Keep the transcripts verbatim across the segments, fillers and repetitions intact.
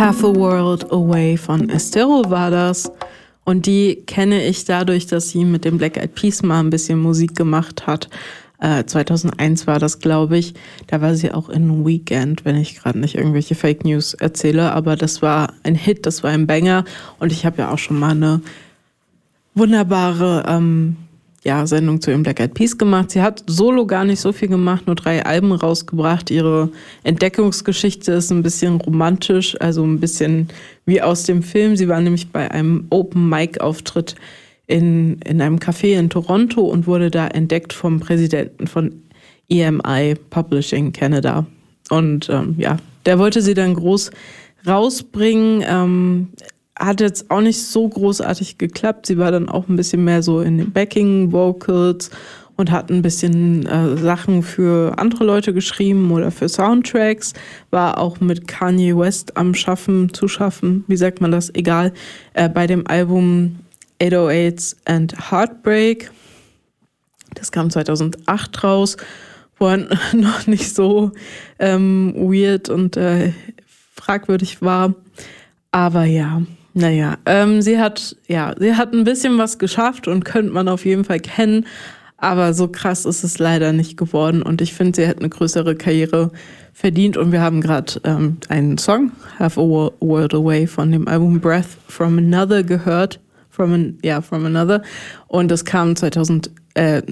Half a World Away von Estero war das. Und die kenne ich dadurch, dass sie mit dem Black Eyed Peas mal ein bisschen Musik gemacht hat. Äh, zweitausendeins war das, glaube ich. Da war sie auch in Weekend, wenn ich gerade nicht irgendwelche Fake News erzähle. Aber das war ein Hit, das war ein Banger. Und ich habe ja auch schon mal eine wunderbare ähm, ja, Sendung zu den Black Eyed Peas gemacht. Sie hat solo gar nicht so viel gemacht, nur drei Alben rausgebracht. Ihre Entdeckungsgeschichte ist ein bisschen romantisch, also ein bisschen wie aus dem Film. Sie war nämlich bei einem Open-Mic-Auftritt in, in einem Café in Toronto und wurde da entdeckt vom Präsidenten von E M I Publishing Canada. Und ähm, ja, der wollte sie dann groß rausbringen. Ähm, Hat jetzt auch nicht so großartig geklappt. Sie war dann auch ein bisschen mehr so in den Backing-Vocals und hat ein bisschen äh, Sachen für andere Leute geschrieben oder für Soundtracks. War auch mit Kanye West am Schaffen, zu schaffen, wie sagt man das, egal, äh, bei dem Album achthundertacht and Heartbreak. Das kam zweitausendacht raus, wo er noch nicht so ähm, weird und äh, fragwürdig war. Aber ja, naja, ähm, sie hat, ja, sie hat ein bisschen was geschafft und könnte man auf jeden Fall kennen, aber so krass ist es leider nicht geworden und ich finde, sie hätte eine größere Karriere verdient und wir haben gerade ähm, einen Song, Half a World Away von dem Album Breath from Another gehört, from an, ja, from Another und das kam zweitausend, äh,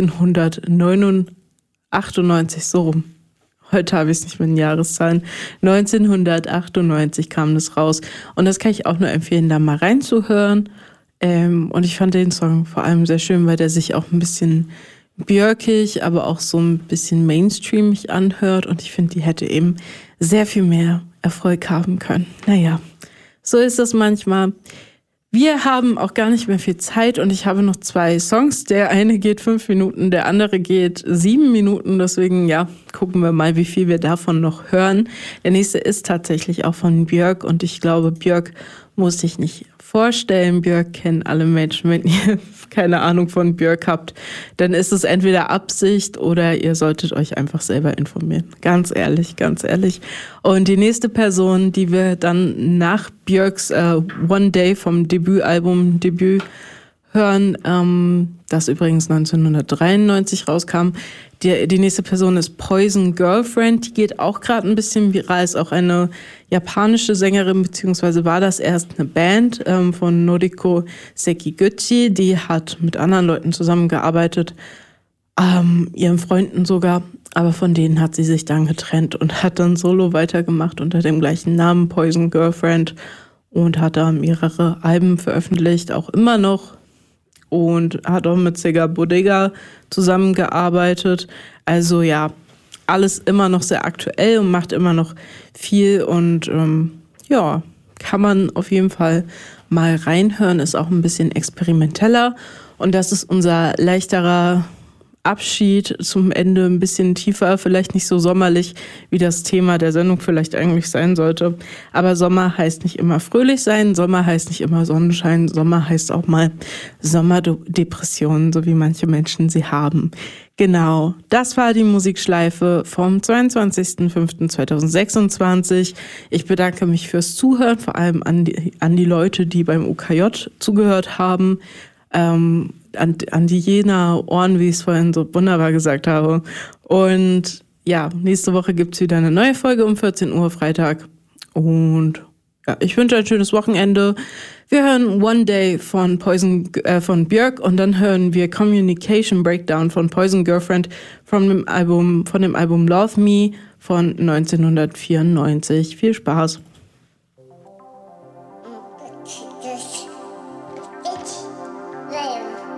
neunzehnhundertachtundneunzig so rum. Heute habe ich es nicht mit den Jahreszahlen. neunzehnhundertachtundneunzig kam das raus. Und das kann ich auch nur empfehlen, da mal reinzuhören. Ähm, und ich fand den Song vor allem sehr schön, weil der sich auch ein bisschen björkig, aber auch so ein bisschen mainstreamig anhört. Und ich finde, die hätte eben sehr viel mehr Erfolg haben können. Naja, so ist das manchmal. Wir haben auch gar nicht mehr viel Zeit und ich habe noch zwei Songs. Der eine geht fünf Minuten, der andere geht sieben Minuten. Deswegen, ja, gucken wir mal, wie viel wir davon noch hören. Der nächste ist tatsächlich auch von Björk und ich glaube, Björk muss ich nicht vorstellen. Björk kennen alle Menschen. Wenn ihr keine Ahnung von Björk habt, dann ist es entweder Absicht oder ihr solltet euch einfach selber informieren. Ganz ehrlich, ganz ehrlich. Und die nächste Person, die wir dann nach Björks äh, One Day vom Debütalbum Debüt hören, ähm, das übrigens neunzehnhundertdreiundneunzig rauskam. Die, die nächste Person ist Poison Girlfriend, die geht auch gerade ein bisschen viral, ist auch eine japanische Sängerin, beziehungsweise war das erst eine Band ähm, von Noriko Sekiguchi, die hat mit anderen Leuten zusammengearbeitet, ähm, ihren Freunden sogar, aber von denen hat sie sich dann getrennt und hat dann solo weitergemacht unter dem gleichen Namen, Poison Girlfriend, und hat da mehrere Alben veröffentlicht, auch immer noch. Und hat auch mit Sega Bodega zusammengearbeitet. Also ja, alles immer noch sehr aktuell und macht immer noch viel. Und ähm, ja, kann man auf jeden Fall mal reinhören. Ist auch ein bisschen experimenteller. Und das ist unser leichterer Abschied zum Ende, ein bisschen tiefer, vielleicht nicht so sommerlich, wie das Thema der Sendung vielleicht eigentlich sein sollte. Aber Sommer heißt nicht immer fröhlich sein, Sommer heißt nicht immer Sonnenschein, Sommer heißt auch mal Sommerdepressionen, so wie manche Menschen sie haben. Genau, das war die Musikschleife vom zweiundzwanzigsten fünften zweitausendsechsundzwanzig. Ich bedanke mich fürs Zuhören, vor allem an die, an die Leute, die beim U K J zugehört haben. Ähm, An, an die Jena Ohren, wie ich es vorhin so wunderbar gesagt habe. Und ja, nächste Woche gibt es wieder eine neue Folge um vierzehn Uhr Freitag. Und ja, ich wünsche ein schönes Wochenende. Wir hören One Day von Poison äh, von Björk und dann hören wir Communication Breakdown von Poison Girlfriend von dem Album, von dem Album Love Me von neunzehnhundertvierundneunzig. Viel Spaß!